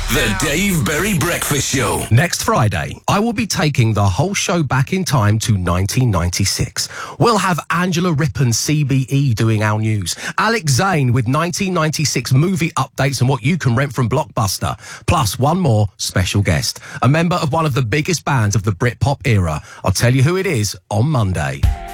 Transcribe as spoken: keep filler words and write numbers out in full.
The Dave Berry Breakfast Show. Next Friday, I will be taking the whole show back in time to nineteen ninety-six. We'll have Angela Rippon, C B E, doing our news. Alex Zane with nineteen ninety-six movie updates and what you can rent from Blockbuster. Plus one more special guest, a member of one of the biggest bands of the Britpop era. I'll tell you who it is on Monday.